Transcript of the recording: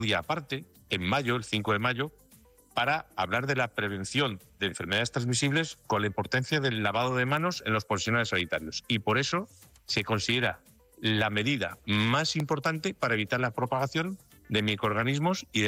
día aparte, en mayo, el 5 de mayo, para hablar de la prevención de enfermedades transmisibles con la importancia del lavado de manos en los profesionales sanitarios. Y por eso se considera la medida más importante para evitar la propagación de microorganismos y de